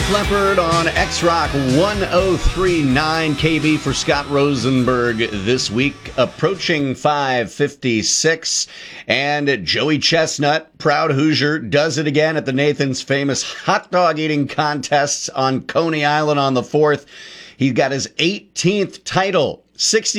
Def Leppard on X-Rock 103.9 KB for Scott Rosenberg this week, approaching 5:56. And Joey Chestnut, proud Hoosier, does it again at the Nathan's famous hot dog eating contests on Coney Island on the 4th. He got his 18th title, 60